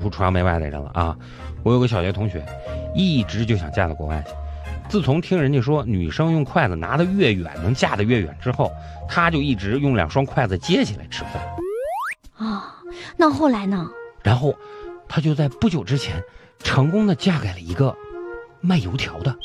出崇洋媚外的人了啊！我有个小学同学，一直就想嫁到国外去。自从听人家说女生用筷子拿得越远能嫁得越远之后，他就一直用2双筷子接起来吃饭。 那后来呢？ 然后他就在不久之前成功的嫁给了一个卖油条的。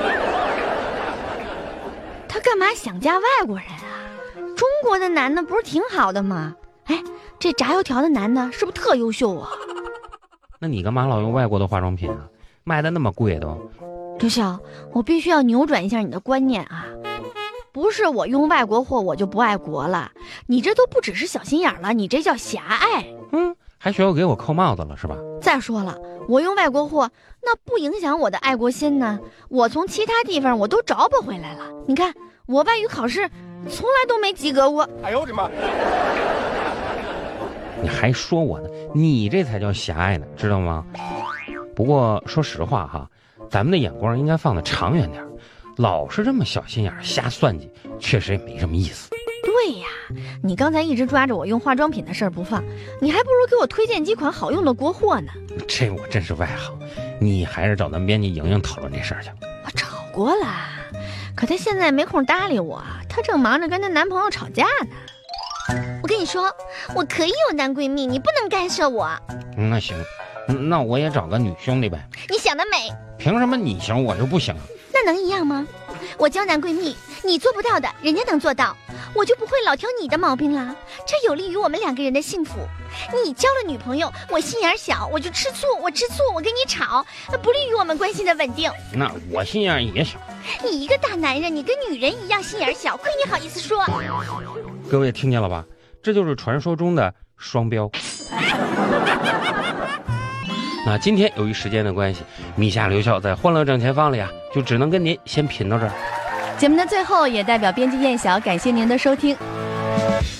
他干嘛想嫁外国人啊？中国的男的不是挺好的吗？哎，这炸油条的男的是不是特优秀啊？ 那你干嘛老用外国的化妆品啊？卖的那么贵都。 刘晓，我必须要扭转一下你的观念啊！不是我用外国货我就不爱国了，你这都不只是小心眼了，你这叫狭隘。 还学我给我扣帽子了是吧？ 再说了，我用外国货那不影响我的爱国心呢，我从其他地方我都找补回来了。你看我外语考试从来都没及格过。 哎呦我的妈！ 你还说我呢？你这才叫狭隘呢，知道吗？不过说实话哈，咱们的眼光应该放得长远点，老是这么小心眼瞎算计，确实也没什么意思。 对呀，你刚才一直抓着我用化妆品的事儿不放，你还不如给我推荐几款好用的国货呢。 这我真是外行，你还是找咱编辑莹莹讨论这事儿去。 我找过了，可她现在没空搭理我，她正忙着跟她男朋友吵架呢。我跟你说，我可以有男闺蜜，你不能干涉我。 那行，那我也找个女兄弟呗。 你想得美。 凭什么你行我就不行？ 那能一样吗？我交男闺蜜，你做不到的人家能做到，我就不会老挑你的毛病啦，这有利于我们2个人的幸福。你交了女朋友，我心眼小，我就吃醋，我跟你吵，不利于我们关系的稳定。 那我心眼也小。 你一个大男人，你跟女人一样心眼小，亏你好意思说。 各位听见了吧？这就是传说中的双标。那今天由于时间的关系，米夏留校在欢乐正前方里啊，就只能跟您先品到这儿。 节目的最后，也代表编辑燕晓感谢您的收听。